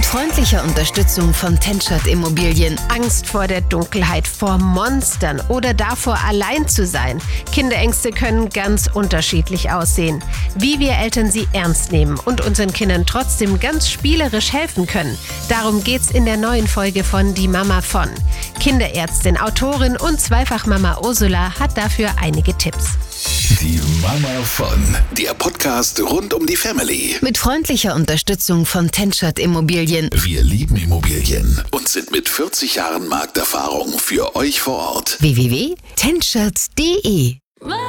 freundlicher Unterstützung von Tenschert Immobilien. Angst vor der Dunkelheit, vor Monstern oder davor, allein zu sein. Kinderängste können ganz unterschiedlich aussehen. Wie wir Eltern sie ernst nehmen und unseren Kindern trotzdem ganz spielerisch helfen können. Darum geht's in der neuen Folge von Die Mama von. Kinderärztin, Autorin und Zweifachmama Ursula hat dafür einige Tipps. Die Mama von, der Podcast rund um die Family. Mit freundlicher Unterstützung von Tenschert Immobilien. Wir lieben Immobilien und sind mit 40 Jahren Markterfahrung für euch vor Ort. www.tenschert.de